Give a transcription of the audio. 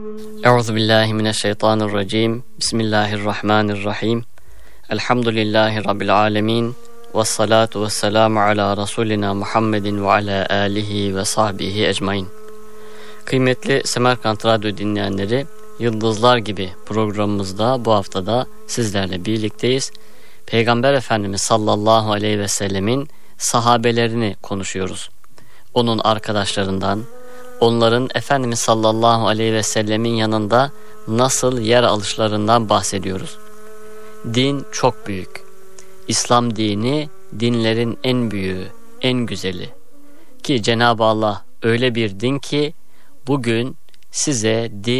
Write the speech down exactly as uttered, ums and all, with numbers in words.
Euzubillahimineşşeytanirracim. Bismillahirrahmanirrahim. Elhamdülillahi Rabbil alemin. Vessalatu vesselamu ala Resulina Muhammedin ve ala alihi ve sahbihi ecmain. Kıymetli Semerkant Radyo dinleyenleri, Yıldızlar Gibi programımızda bu haftada sizlerle birlikteyiz. Peygamber Efendimiz sallallahu aleyhi ve sellemin sahabelerini konuşuyoruz. Onun arkadaşlarından, onların Efendimiz sallallahu aleyhi ve sellemin yanında nasıl yer alışlarından bahsediyoruz. Din çok büyük. İslam dini dinlerin en büyüğü, en güzeli. Ki Cenab-ı Allah öyle bir din ki bugün size din